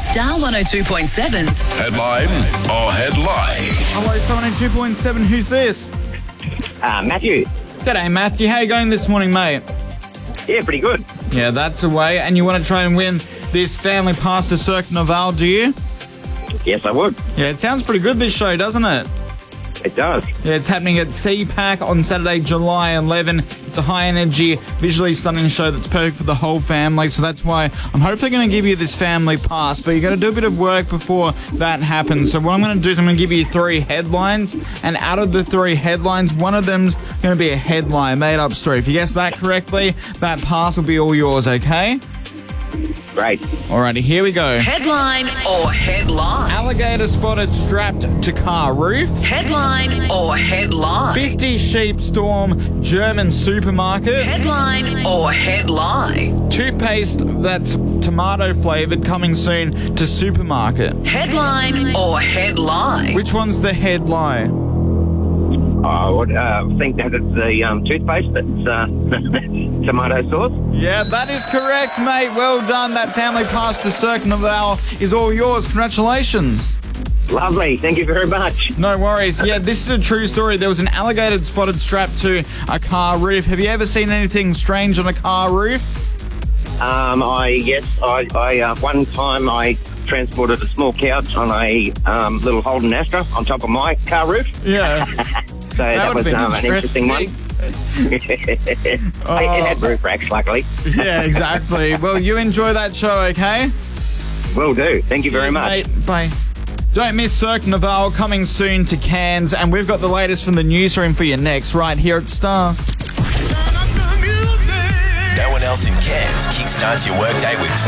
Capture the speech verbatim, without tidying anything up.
Star one oh two point seven's Headline or Headline? Hello, Star one oh two point seven. Who's this? Uh, Matthew. G'day, Matthew. How you going this morning, mate? Yeah, pretty good. Yeah, that's the way. And you want to try and win this family pass to Cirque Noval, do you? Yes, I would. Yeah, it sounds pretty good, this show, doesn't it? It does. Yeah, it's happening at C PAC on Saturday, July eleventh. It's a high-energy, visually stunning show that's perfect for the whole family, so that's why I'm hopefully going to give you this family pass, but you got to do a bit of work before that happens. So what I'm going to do is I'm going to give you three headlines, and out of the three headlines, one of them's going to be a headline, made-up story. If you guess that correctly, that pass will be all yours, okay? Great. Alrighty, here we go. Headline or headline? Alligator spotted strapped to car roof. Headline or headline? fifty sheep storm German supermarket. Headline or headline? Toothpaste that's tomato flavoured coming soon to supermarket. Headline or headline? Which one's the headline? I would uh, think that it's the um, toothpaste that's uh, tomato sauce. Yeah, that is correct, mate. Well done. That family pass to Cirque Noval is all yours. Congratulations. Lovely. Thank you very much. No worries. Yeah, this is a true story. There was an alligator spotted strapped to a car roof. Have you ever seen anything strange on a car roof? Um, I yes, I, I uh, one time I transported a small couch on a um, little Holden Astra on top of my car roof. Yeah. So that, that was um, an interesting one. Oh. It had roof racks, luckily. Yeah, exactly. Well, you enjoy that show, okay? Will do. Thank you very Cheers, much. Mate. Bye. Don't miss Cirque Noval coming soon to Cairns, and we've got the latest from the newsroom for you next, right here at Star. No one else in Cairns kickstarts your workday with